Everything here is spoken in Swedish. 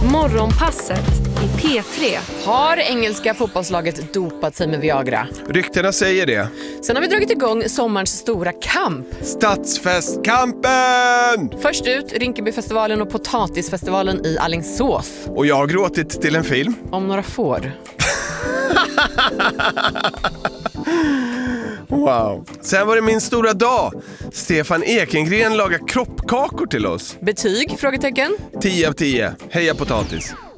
Morgonpasset i P3. Har engelska fotbollslaget dopat sig med Viagra? Ryktena säger det. Sen har vi dragit igång sommarens stora kamp. Stadsfestkampen! Först ut Rinkebyfestivalen och Potatisfestivalen i Alingsås. Och jag har gråtit till en film. Om några får. Wow. Sen var det min stora dag. Stefan Ekengren lagar kroppkakor till oss. Betyg? Frågetecken. 10 av 10. Heja potatis.